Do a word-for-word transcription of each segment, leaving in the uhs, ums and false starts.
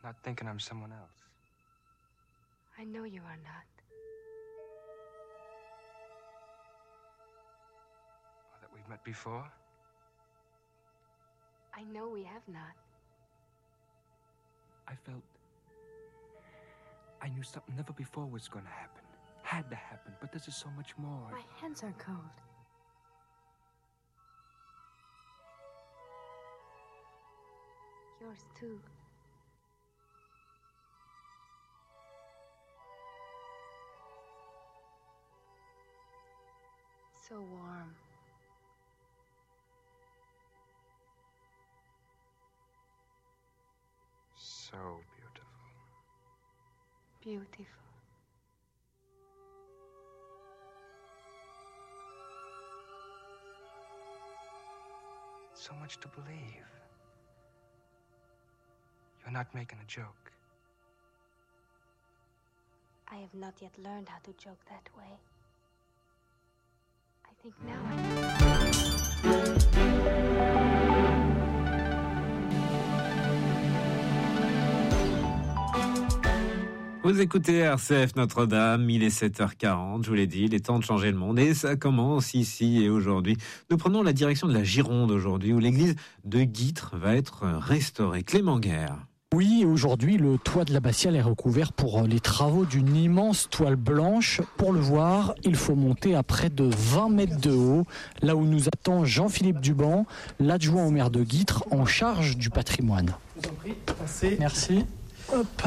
Not thinking I'm someone else. I know you are not. Or that we've met before. I know we have not. I felt... I knew something never before was going to happen. Had to happen, but this is so much more. My hands are cold. Yours too. So warm. So beautiful. Beautiful. So much to believe. You're not making a joke. I have not yet learned how to joke that way. I think now I Vous écoutez R C F Notre-Dame, il est sept heures quarante, je vous l'ai dit, il est temps de changer le monde et ça commence ici et aujourd'hui. Nous prenons la direction de la Gironde aujourd'hui où l'église de Guîtres va être restaurée. Clément Guerre. Oui, aujourd'hui, le toit de l'abbatiale est recouvert pour les travaux d'une immense toile blanche. Pour le voir, il faut monter à près de vingt mètres de haut, là où nous attend Jean-Philippe Duban, l'adjoint au maire de Guîtres en charge du patrimoine. Je vous en prie, passez. Merci. Hop.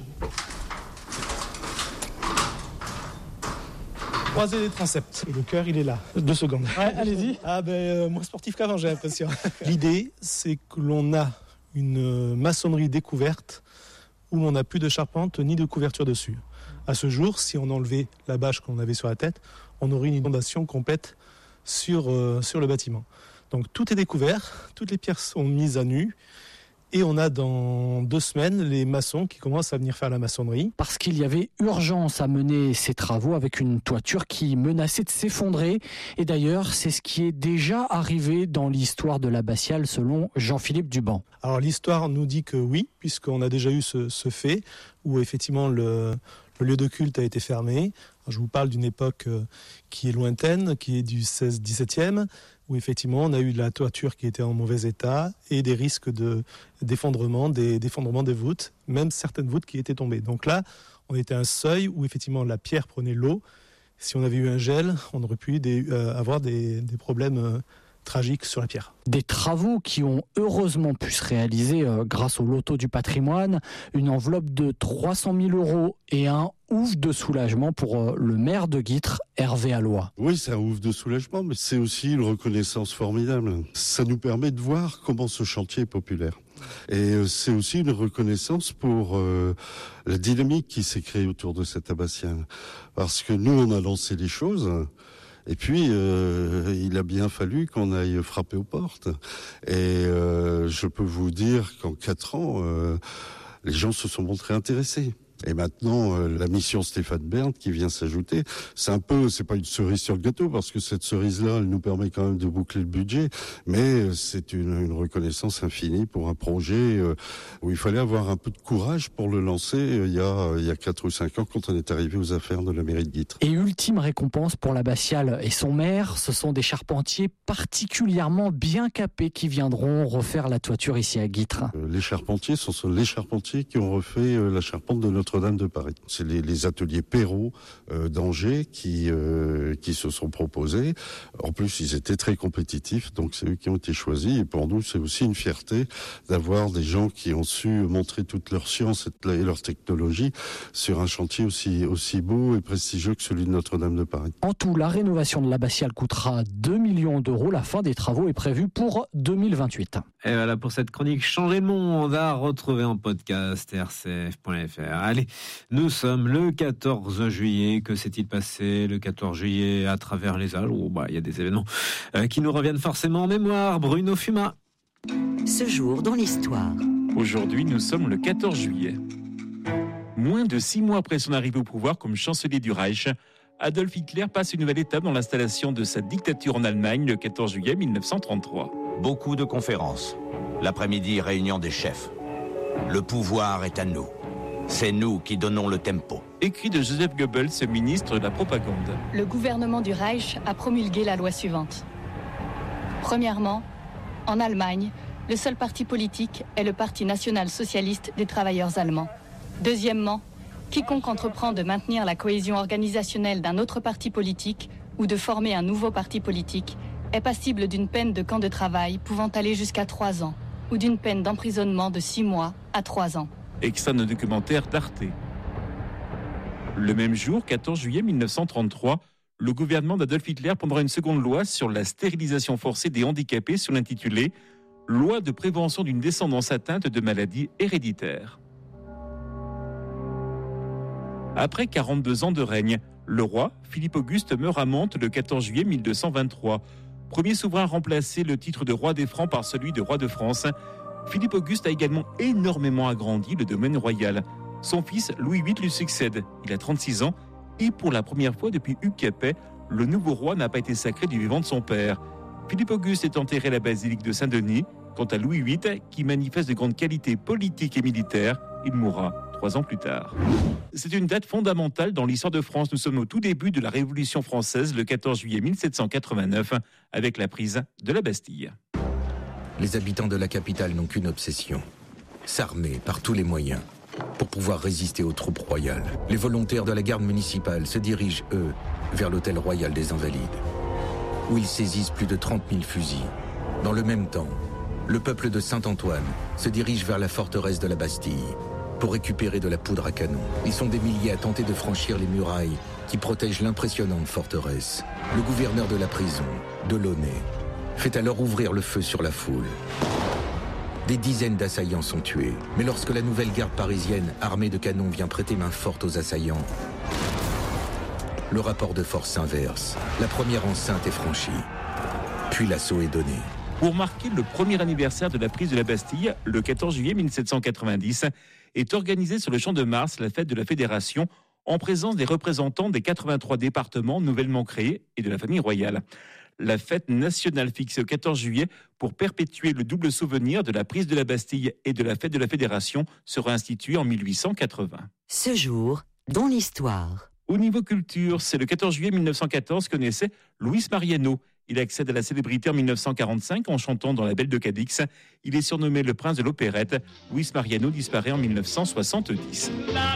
Croisez les transepts. Et le cœur, il est là. Deux secondes. Ouais, allez-y. Ah ben, euh, moins sportif qu'avant, j'ai l'impression. L'idée, c'est que l'on a une maçonnerie découverte où l'on n'a plus de charpente ni de couverture dessus. À ce jour, si on enlevait la bâche qu'on avait sur la tête, on aurait une inondation complète sur, euh, sur le bâtiment. Donc tout est découvert, toutes les pierres sont mises à nu. Et on a dans deux semaines les maçons qui commencent à venir faire la maçonnerie. Parce qu'il y avait urgence à mener ces travaux avec une toiture qui menaçait de s'effondrer. Et d'ailleurs, c'est ce qui est déjà arrivé dans l'histoire de l'abbatiale selon Jean-Philippe Duban. Alors l'histoire nous dit que oui, puisqu'on a déjà eu ce, ce fait où effectivement le, le lieu de culte a été fermé. Alors, je vous parle d'une époque qui est lointaine, qui est du seizième dix-septième, où effectivement on a eu de la toiture qui était en mauvais état et des risques de d'effondrement, des, d'effondrement des voûtes, même certaines voûtes qui étaient tombées. Donc là, on était à un seuil où effectivement la pierre prenait l'eau. Si on avait eu un gel, on aurait pu des, euh, avoir des, des problèmes euh, tragiques sur la pierre. Des travaux qui ont heureusement pu se réaliser euh, grâce au loto du patrimoine, une enveloppe de trois cent mille euros et un ouf de soulagement pour euh, le maire de Guîtres, Hervé Alloy. Oui, c'est un ouf de soulagement, mais c'est aussi une reconnaissance formidable. Ça nous permet de voir comment ce chantier est populaire. Et c'est aussi une reconnaissance pour euh, la dynamique qui s'est créée autour de cette abbatiale. Parce que nous, on a lancé les choses... Et puis, euh, il a bien fallu qu'on aille frapper aux portes. Et euh, je peux vous dire qu'en quatre ans, euh, les gens se sont montrés intéressés. Et maintenant, euh, la mission Stéphane Bern qui vient s'ajouter, c'est un peu, c'est pas une cerise sur le gâteau, parce que cette cerise-là, elle nous permet quand même de boucler le budget, mais c'est une, une reconnaissance infinie pour un projet euh, où il fallait avoir un peu de courage pour le lancer euh, il y a il y a quatre ou cinq ans quand on est arrivé aux affaires de la mairie de Guîtres. Et ultime récompense pour l'abbatiale et son maire, ce sont des charpentiers particulièrement bien capés qui viendront refaire la toiture ici à Guîtres. Euh, les charpentiers sont les charpentiers qui ont refait euh, la charpente de notre Notre-Dame de Paris. C'est les, les ateliers Perrault euh, d'Angers qui euh, qui se sont proposés. En plus, ils étaient très compétitifs, donc c'est eux qui ont été choisis. Et pour nous, c'est aussi une fierté d'avoir des gens qui ont su montrer toute leur science et leur technologie sur un chantier aussi aussi beau et prestigieux que celui de Notre-Dame de Paris. En tout, la rénovation de l'abbatiale coûtera deux millions d'euros. La fin des travaux est prévue pour deux mille vingt-huit. Et voilà pour cette chronique Changer le monde à retrouver en podcast r c f point f r. Allez, nous sommes le quatorze juillet. Que s'est-il passé le quatorze juillet à travers les âges? Oh, bah, il y a des événements euh, qui nous reviennent forcément en mémoire. Bruno Fuma. Ce jour dans l'histoire. Aujourd'hui, nous sommes le quatorze juillet. Moins de six mois après son arrivée au pouvoir comme chancelier du Reich, Adolf Hitler passe une nouvelle étape dans l'installation de sa dictature en Allemagne le quatorze juillet mille neuf cent trente-trois. Beaucoup de conférences. L'après-midi, réunion des chefs. Le pouvoir est à nous. C'est nous qui donnons le tempo. Écrit de Joseph Goebbels, ministre de la propagande. Le gouvernement du Reich a promulgué la loi suivante. Premièrement, en Allemagne, le seul parti politique est le Parti national-socialiste des travailleurs allemands. Deuxièmement, quiconque entreprend de maintenir la cohésion organisationnelle d'un autre parti politique ou de former un nouveau parti politique est passible d'une peine de camp de travail pouvant aller jusqu'à trois ans ou d'une peine d'emprisonnement de six mois à trois ans. Extrait de documentaire d'Arte. Le même jour, quatorze juillet mille neuf cent trente-trois, le gouvernement d'Adolf Hitler prendra une seconde loi sur la stérilisation forcée des handicapés sous l'intitulé « Loi de prévention d'une descendance atteinte de maladies héréditaires ». Après quarante-deux ans de règne, le roi, Philippe Auguste, meurt à Mantes le quatorze juillet mille deux cent vingt-trois. Premier souverain à remplacer le titre de roi des Francs par celui de roi de France, Philippe Auguste a également énormément agrandi le domaine royal. Son fils Louis huit lui succède. Il a trente-six ans et pour la première fois depuis Hugues Capet, le nouveau roi n'a pas été sacré du vivant de son père. Philippe Auguste est enterré à la basilique de Saint-Denis. Quant à Louis huit, qui manifeste de grandes qualités politiques et militaires, il mourra trois ans plus tard. C'est une date fondamentale dans l'histoire de France. Nous sommes au tout début de la Révolution française, le quatorze juillet mille sept cent quatre-vingt-neuf, avec la prise de la Bastille. Les habitants de la capitale n'ont qu'une obsession, s'armer par tous les moyens pour pouvoir résister aux troupes royales. Les volontaires de la garde municipale se dirigent, eux, vers l'hôtel royal des Invalides, où ils saisissent plus de trente mille fusils. Dans le même temps, le peuple de Saint-Antoine se dirige vers la forteresse de la Bastille pour récupérer de la poudre à canon. Ils sont des milliers à tenter de franchir les murailles qui protègent l'impressionnante forteresse. Le gouverneur de la prison, Delaunay, fait alors ouvrir le feu sur la foule. Des dizaines d'assaillants sont tués. Mais lorsque la nouvelle garde parisienne, armée de canons, vient prêter main forte aux assaillants, le rapport de force s'inverse. La première enceinte est franchie, puis l'assaut est donné. Pour marquer le premier anniversaire de la prise de la Bastille, le quatorze juillet mille sept cent quatre-vingt-dix, est organisée sur le Champ de Mars la fête de la Fédération en présence des représentants des quatre-vingt-trois départements nouvellement créés et de la famille royale. La fête nationale fixée au quatorze juillet pour perpétuer le double souvenir de la prise de la Bastille et de la fête de la Fédération sera instituée en mille huit cent quatre-vingts. Ce jour, dans l'histoire. Au niveau culture, c'est le quatorze juillet mille neuf cent quatorze que naissait Luis Mariano. Il accède à la célébrité en mille neuf cent quarante-cinq en chantant dans La Belle de Cadix. Il est surnommé le prince de l'opérette. Luis Mariano disparaît en mille neuf cent soixante-dix.